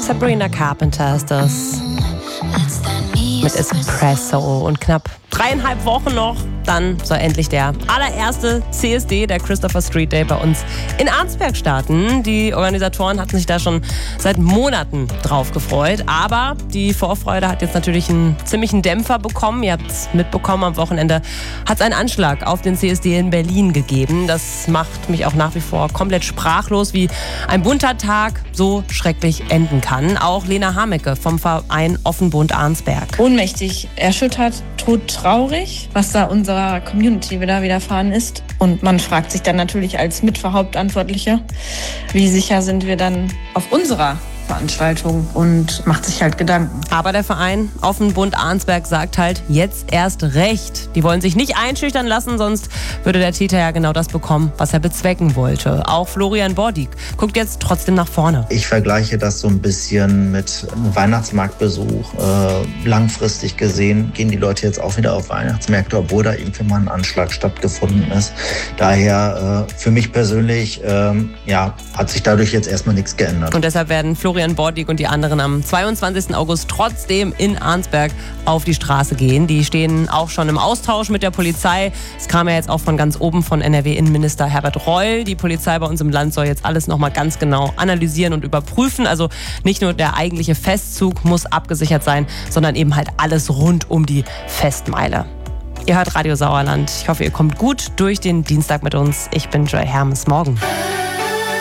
Sabrina Carpenter ist das. Mit Espresso und knapp 3,5 Wochen noch. Dann soll endlich der allererste CSD, der Christopher Street Day, bei uns in Arnsberg starten. Die Organisatoren hatten sich da schon seit Monaten drauf gefreut. Aber die Vorfreude hat jetzt natürlich einen ziemlichen Dämpfer bekommen. Ihr habt es mitbekommen, am Wochenende hat es einen Anschlag auf den CSD in Berlin gegeben. Das macht mich auch nach wie vor komplett sprachlos, wie ein bunter Tag so schrecklich enden kann. Auch Lena Hamecke vom Verein Offenbund Arnsberg. Ohnmächtig, erschüttert, todtraurig, was da unserer Community wieder widerfahren ist. Und man fragt sich dann natürlich als Mitverhauptverantwortliche, wie sicher sind wir dann auf unserer Veranstaltung, und macht sich halt Gedanken. Aber der Verein Offenbund Arnsberg sagt halt jetzt erst recht. Die wollen sich nicht einschüchtern lassen, sonst würde der Täter ja genau das bekommen, was er bezwecken wollte. Auch Florian Bordig guckt jetzt trotzdem nach vorne. Ich vergleiche das so ein bisschen mit einem Weihnachtsmarktbesuch. Langfristig gesehen gehen die Leute jetzt auch wieder auf Weihnachtsmärkte, obwohl da irgendwie mal ein Anschlag stattgefunden ist. Daher für mich persönlich hat sich dadurch jetzt erstmal nichts geändert. Und deshalb werden Florian Bordig und die anderen am 22. August trotzdem in Arnsberg auf die Straße gehen. Die stehen auch schon im Austausch mit der Polizei. Es kam ja jetzt auch von ganz oben von NRW-Innenminister Herbert Reul. Die Polizei bei uns im Land soll jetzt alles nochmal ganz genau analysieren und überprüfen. Also nicht nur der eigentliche Festzug muss abgesichert sein, sondern eben halt alles rund um die Festmeile. Ihr hört Radio Sauerland. Ich hoffe, ihr kommt gut durch den Dienstag mit uns. Ich bin Joy Hermes. Morgen.